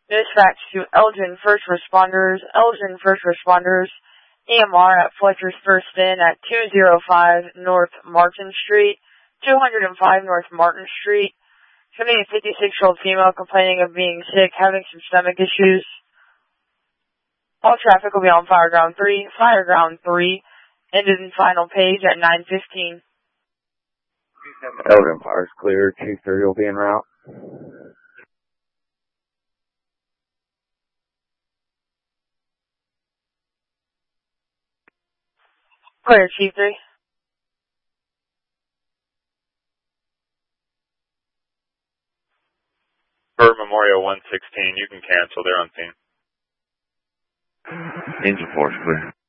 Dispatch to Elgin First Responders. Elgin First Responders. EMR at Fletcher's First Inn at 205 North Martin Street, 205 North Martin Street. Something a 56-year-old female complaining of being sick, having some stomach issues. All traffic will be on Fireground 3. Fireground 3 ended in final page at 9:15. Elgin Fire's clear. 230 will be en route. Clear, Chief 3. For Memorial 116, you can cancel. They're on scene. Engine 4 is clear.